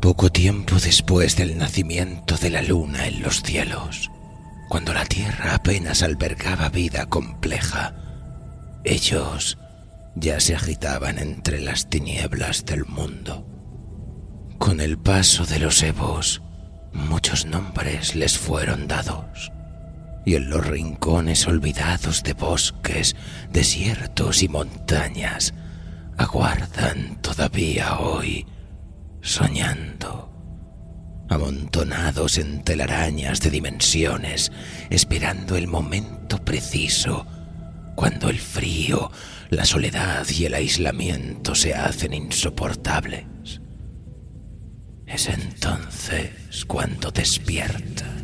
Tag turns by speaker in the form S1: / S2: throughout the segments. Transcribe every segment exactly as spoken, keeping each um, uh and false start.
S1: Poco tiempo después del nacimiento de la luna en los cielos, cuando la tierra apenas albergaba vida compleja, ellos ya se agitaban entre las tinieblas del mundo. Con el paso de los evos, muchos nombres les fueron dados, y en los rincones olvidados de bosques, desiertos y montañas, aguardan todavía hoy, soñando, amontonados en telarañas de dimensiones, esperando el momento preciso, cuando el frío, la soledad y el aislamiento se hacen insoportables. Es entonces cuando despiertan.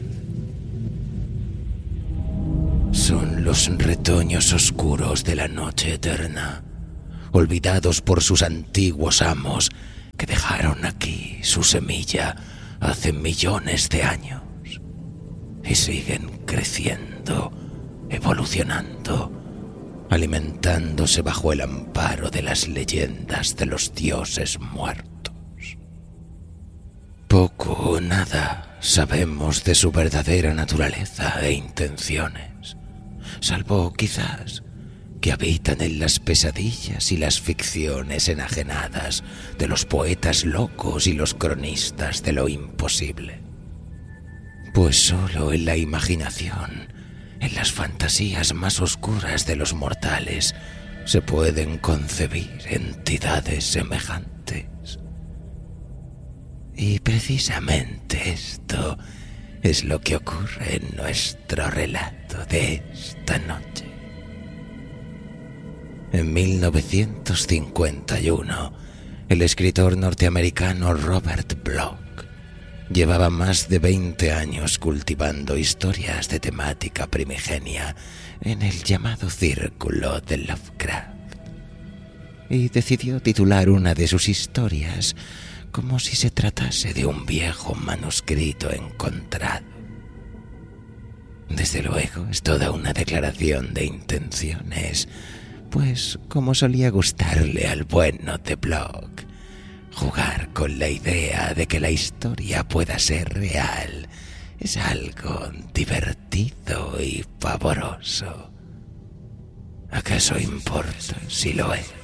S1: Son los retoños oscuros de la noche eterna, olvidados por sus antiguos amos, que dejaron aquí su semilla hace millones de años y siguen creciendo, evolucionando, alimentándose bajo el amparo de las leyendas de los dioses muertos. Poco o nada sabemos de su verdadera naturaleza e intenciones, salvo quizás que habitan en las pesadillas y las ficciones enajenadas de los poetas locos y los cronistas de lo imposible. Pues solo en la imaginación, en las fantasías más oscuras de los mortales, se pueden concebir entidades semejantes. Y precisamente esto es lo que ocurre en nuestro relato de esta noche. En mil novecientos cincuenta y uno, el escritor norteamericano Robert Bloch llevaba más de veinte años cultivando historias de temática primigenia en el llamado círculo de Lovecraft, y decidió titular una de sus historias como si se tratase de un viejo manuscrito encontrado. Desde luego es toda una declaración de intenciones, pues como solía gustarle al bueno de Bloch, jugar con la idea de que la historia pueda ser real es algo divertido y pavoroso. ¿Acaso importa si lo es?